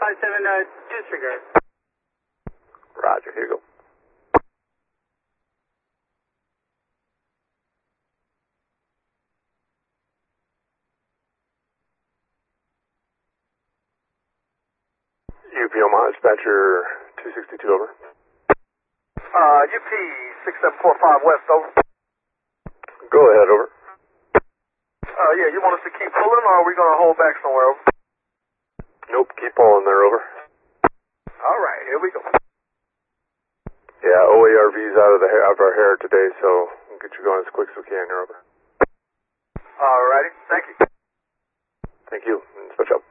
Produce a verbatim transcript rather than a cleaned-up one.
five seven, uh, disregard. Roger, here you go. U P Omaha, dispatcher two sixty-two, over. Uh, U P six seven four five West, over. Go ahead, over. Uh, yeah, you want us to keep pulling, or are we going to hold back somewhere, over? Nope, keep pulling there, over. All right, here we go. Yeah, O A R V's out of the hair, out of our hair today, so we'll get you going as quick as we can. You're over. All righty, thank you. Thank you. Switch up.